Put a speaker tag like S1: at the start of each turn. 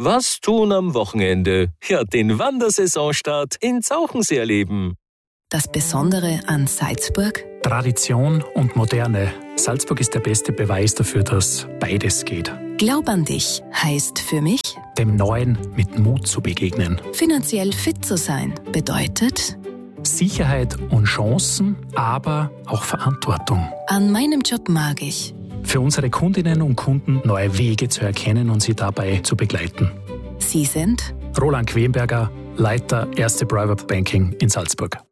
S1: Was tun am Wochenende? Ja, den Wandersaisonstart in Zauchensee erleben.
S2: Das Besondere an Salzburg?
S3: Tradition und Moderne. Salzburg ist der beste Beweis dafür, dass beides geht.
S2: Glaub an dich heißt für mich,
S3: Dem Neuen mit Mut zu begegnen.
S2: finanziell fit zu sein bedeutet,
S3: Sicherheit und Chancen, aber auch Verantwortung.
S2: an meinem Job mag ich.
S3: Für unsere Kundinnen und Kunden neue Wege zu erkennen und sie dabei zu begleiten.
S2: Sie sind
S3: Roland Quenberger, Leiter Erste Private Banking in Salzburg.